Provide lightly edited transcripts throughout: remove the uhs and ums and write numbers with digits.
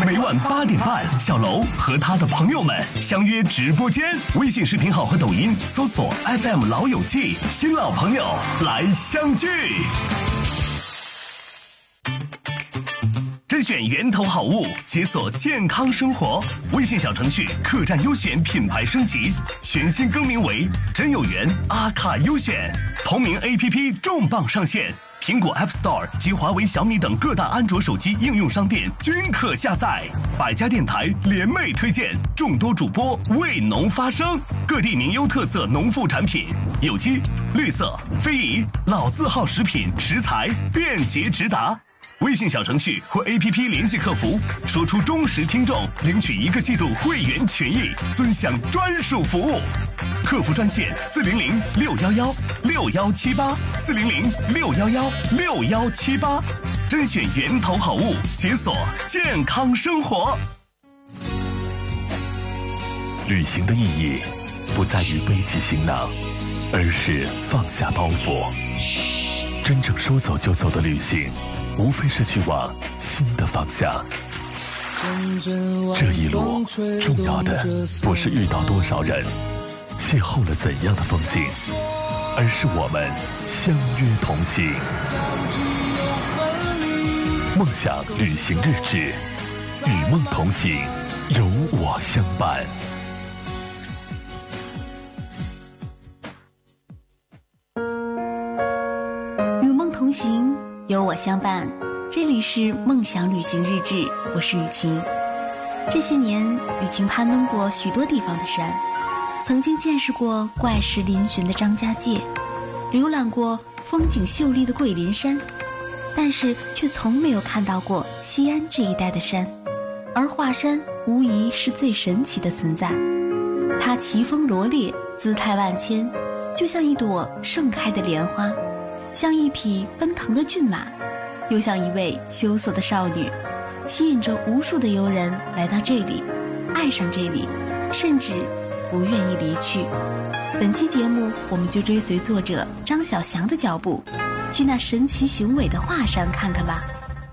每晚8点半，小楼和他的朋友们相约直播间，微信视频号和抖音搜索 FM 老友记，新老朋友来相聚。甄选源头好物，解锁健康生活。微信小程序客栈优选品牌升级，全新更名为真有缘阿卡优选。同名 APP 重磅上线，苹果 App Store 及华为、小米等各大安卓手机应用商店均可下载。百家电台联袂推荐，众多主播为农发声，各地名优特色农副产品，有机、绿色、非遗、老字号食品食材便捷直达。微信小程序或 APP 联系客服，说出忠实听众，领取1个季度会员权益，尊享专属服务。客服专线400-611-6178，400-611-6178，甄选源头好物，解锁健康生活。 旅行的意义不在于背起行囊，而是放下包袱。真正说走就走的旅行，无非是去往新的方向。这一路重要的不是遇到多少人，邂逅了怎样的风景，而是我们相约同行。梦想旅行日志，与梦同行，有我相伴。 与梦同行，有我相伴。这里是梦想旅行日志，我是雨晴。这些年，雨晴攀登过许多地方的山，曾经见识过怪石嶙峋的张家界，浏览过风景秀丽的桂林山，但是却从没有看到过西安这一带的山。而华山无疑是最神奇的存在，它奇峰罗列，姿态万千，就像一朵盛开的莲花，像一匹奔腾的骏马，又像一位羞涩的少女，吸引着无数的游人来到这里，爱上这里，甚至不愿意离去。本期节目，我们就追随作者张小祥的脚步，去那神奇雄伟的华山看看吧。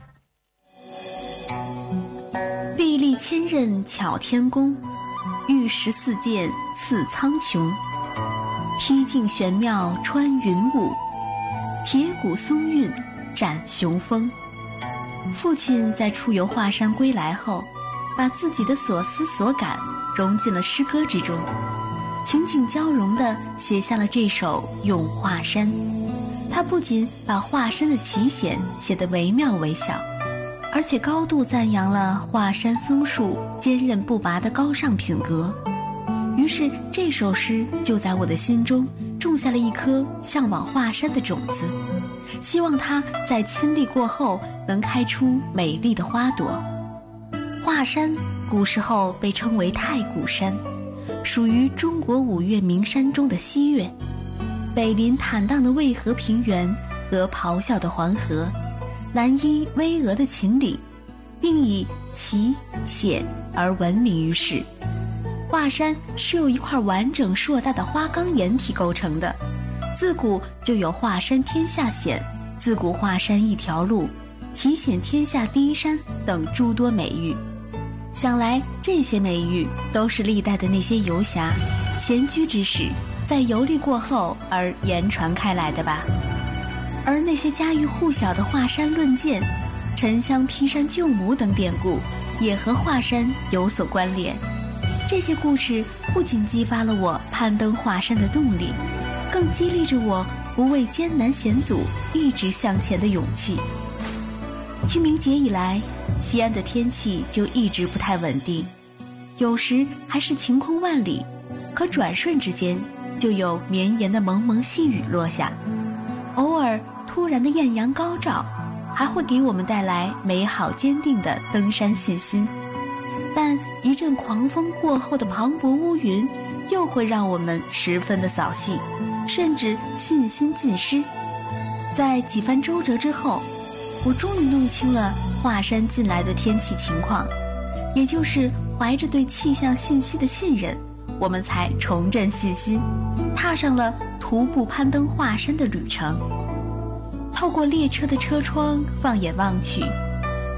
臂力千仞巧天工，玉石四剑刺苍穹。梯径玄妙穿云雾，铁骨松韵展雄风。父亲在出游华山归来后，把自己的所思所感融进了诗歌之中，情景交融地写下了这首《咏华山》。他不仅把华山的奇险写得惟妙惟肖，而且高度赞扬了华山松树坚韧不拔的高尚品格。于是这首诗就在我的心中种下了一颗向往华山的种子，希望它在亲历过后能开出美丽的花朵。华山古时候被称为太谷山，属于中国5岳名山中的西岳，北临坦荡的渭河平原和咆哮的黄河，南依巍峨的秦岭，并以奇险而闻名于世。华山是由一块完整硕大的花岗岩体构成的，自古就有华山天下险、自古华山一条路、奇险天下第一山等诸多美誉。想来这些美誉都是历代的那些游侠、闲居之士在游历过后而言传开来的吧。而那些家喻户晓的华山论剑、沉香劈山救母等典故，也和华山有所关联。这些故事不仅激发了我攀登华山的动力，更激励着我不畏艰难险阻，一直向前的勇气。清明节以来，西安的天气就一直不太稳定，有时还是晴空万里，可转瞬之间就有绵延的蒙蒙细雨落下，偶尔突然的艳阳高照，还会给我们带来美好坚定的登山信心。但一阵狂风过后的磅礴乌云，又会让我们十分的扫兴，甚至信心尽失。在几番周折之后，我终于弄清了华山近来的天气情况，也就是怀着对气象信息的信任，我们才重振信心，踏上了徒步攀登华山的旅程。透过列车的车窗放眼望去，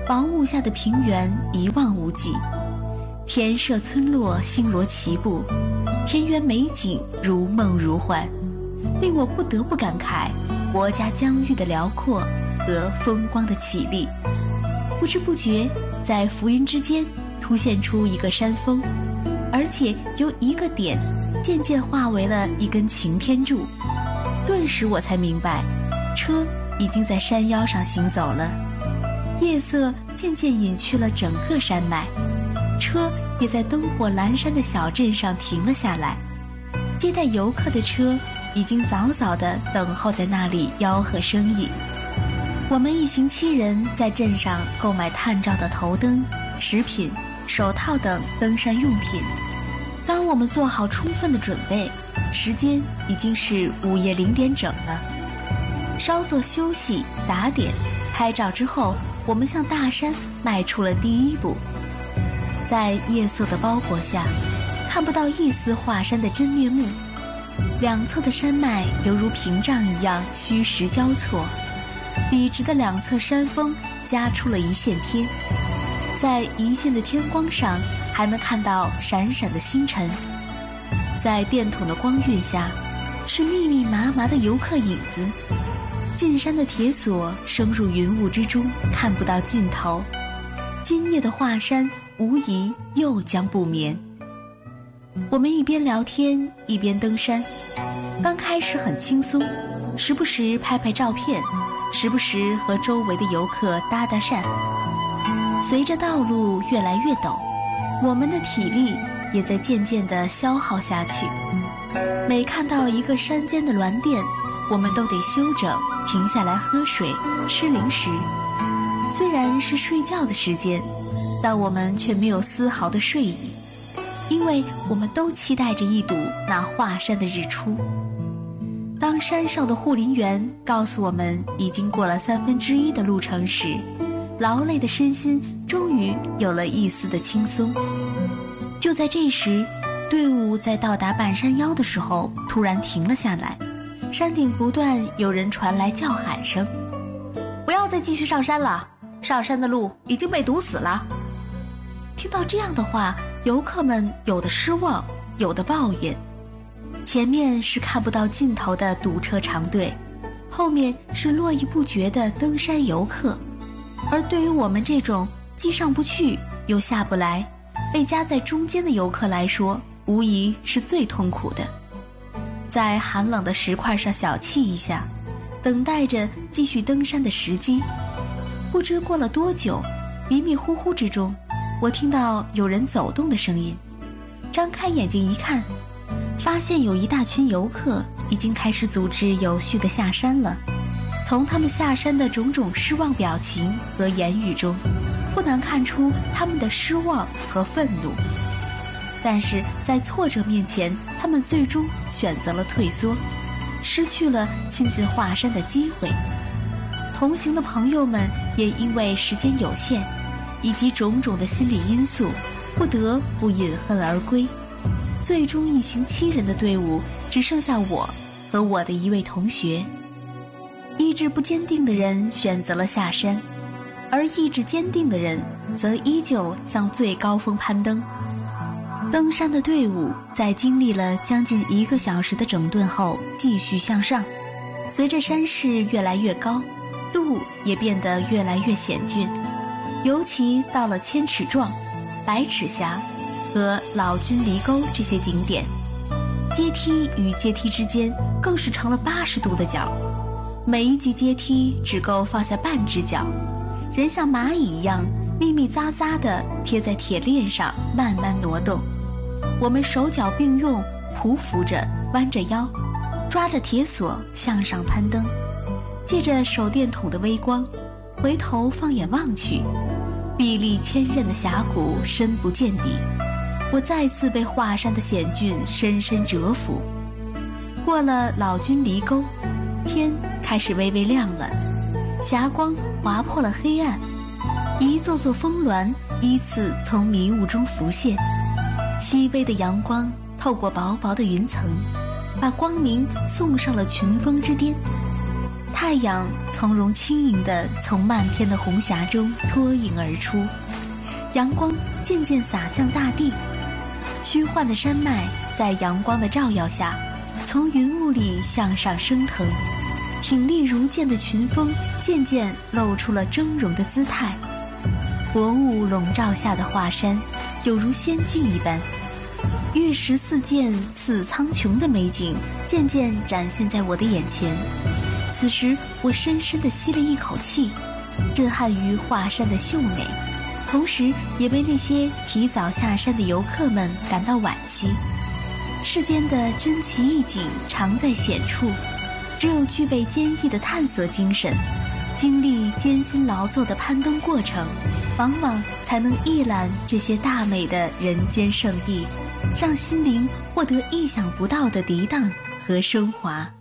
薄雾下的平原一望无际，田舍村落星罗棋布，田园美景如梦如幻，令我不得不感慨国家疆域的辽阔和风光的绮丽。不知不觉，在浮云之间凸现出一个山峰，而且由一个点渐渐化为了一根擎天柱。顿时我才明白，车已经在山腰上行走了。夜色渐渐隐去了整个山脉，车也在灯火阑珊的小镇上停了下来。接待游客的车已经早早地等候在那里吆喝生意。我们一行7人在镇上购买探照的头灯、食品、手套等登山用品。当我们做好充分的准备，时间已经是午夜0点整了。稍作休息、打点、拍照之后，我们向大山迈出了第一步。在夜色的包裹下，看不到一丝华山的真面目，两侧的山脉犹如屏障一样虚实交错，笔直的两侧山峰夹出了一线天，在一线的天光上还能看到闪闪的星辰。在电筒的光晕下，是密密麻麻的游客影子。进山的铁索升入云雾之中，看不到尽头。今夜的华山无疑又将不眠。我们一边聊天一边登山，刚开始很轻松，时不时拍拍照片，时不时和周围的游客搭搭讪。随着道路越来越陡，我们的体力也在渐渐地消耗下去。每看到一个山间的銮殿，我们都得休整，停下来喝水、吃零食。虽然是睡觉的时间，但我们却没有丝毫的睡意，因为我们都期待着一睹那华山的日出。当山上的护林员告诉我们已经过了1/3的路程时，劳累的身心终于有了一丝的轻松。就在这时，队伍在到达半山腰的时候突然停了下来，山顶不断有人传来叫喊声：“不要再继续上山了，上山的路已经被堵死了。”听到这样的话，游客们有的失望，有的抱怨。前面是看不到尽头的堵车长队，后面是络绎不绝的登山游客，而对于我们这种既上不去又下不来，被夹在中间的游客来说，无疑是最痛苦的。在寒冷的石块上小憩一下，等待着继续登山的时机。不知过了多久，迷迷糊糊之中，我听到有人走动的声音。张开眼睛一看，发现有一大群游客已经开始组织有序地下山了。从他们下山的种种失望表情和言语中，不难看出他们的失望和愤怒。但是在挫折面前，他们最终选择了退缩，失去了亲近华山的机会。同行的朋友们也因为时间有限，以及种种的心理因素，不得不饮恨而归。最终一行7人的队伍只剩下我和我的一位同学。意志不坚定的人选择了下山，而意志坚定的人则依旧向最高峰攀登。登山的队伍在经历了将近1个小时的整顿后继续向上。随着山势越来越高，路也变得越来越险峻，尤其到了千尺撞、百尺峡和老君离沟这些景点，阶梯与阶梯之间更是成了80度的角，每一级阶梯只够放下半只脚，人像蚂蚁一样密密匝匝地贴在铁链上慢慢挪动。我们手脚并用，匍匐着，弯着腰，抓着铁索向上攀登。借着手电筒的微光，回头放眼望去，壁立千仞的峡谷深不见底。我再次被华山的险峻深深折服。过了老君离沟，天开始微微亮了，霞光划破了黑暗，一座座峰峦依次从迷雾中浮现。熹微的阳光透过薄薄的云层，把光明送上了群峰之巅。 太阳从容轻盈地从漫天的红霞中脱颖而出，阳光渐渐洒向大地，虚幻的山脉在阳光的照耀下，从云雾里向上升腾，挺立如剑的群峰渐渐露出了峥嵘的姿态。薄雾笼罩下的华山，有如仙境一般。玉石四溅，刺苍穹的美景渐渐展现在我的眼前。此时，我深深地吸了一口气，震撼于华山的秀美，同时也为那些提早下山的游客们感到惋惜。世间的珍奇异景常在险处，只有具备坚毅的探索精神，经历艰辛劳作的攀登过程，往往才能一览这些大美的人间圣地，让心灵获得意想不到的涤荡和升华。